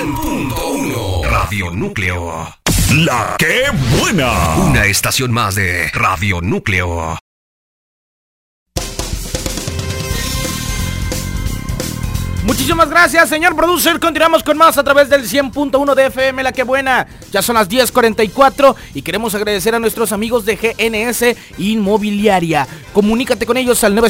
100.1 Radio Núcleo. ¡La que buena! Una estación más de Radio Núcleo. Muchísimas gracias, señor producer. Continuamos con más a través del 100.1 de FM, La que buena. Ya son las 10:44 y queremos agradecer a nuestros amigos de GNS Inmobiliaria. Comunícate con ellos al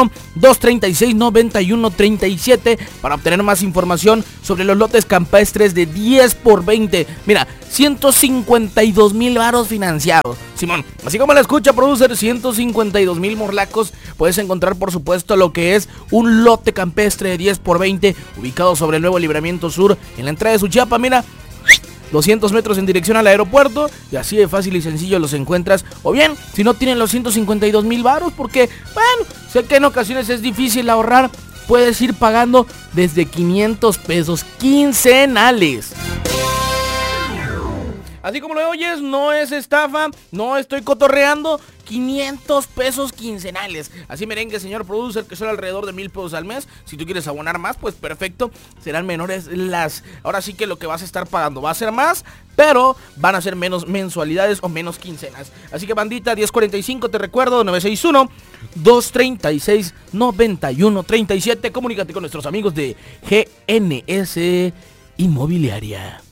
961-236-9137 para obtener más información sobre los lotes campestres de 10 por 20. Mira, 152,000 varos financiados, Simón. Así como la escucha, producer, 152,000 morlacos. Puedes encontrar, por supuesto, lo que es un lote campestre de 10 por 20, ubicado sobre el nuevo Libramiento Sur, en la entrada de Suchiapa. Mira, 200 metros en dirección al aeropuerto, y así de fácil y sencillo los encuentras. O bien, si no tienen los 152,000 varos, porque, bueno, sé que en ocasiones es difícil ahorrar, puedes ir pagando desde 500 pesos quincenales. Así como lo oyes, no es estafa, no estoy cotorreando, 500 pesos quincenales. Así merengue, señor producer, que son alrededor de 1,000 pesos al mes. Si tú quieres abonar más, pues perfecto, serán menores las... Ahora sí que lo que vas a estar pagando va a ser más, pero van a ser menos mensualidades o menos quincenas. Así que bandita, 10:45, te recuerdo, 961-236-9137. Comunícate con nuestros amigos de GNS Inmobiliaria.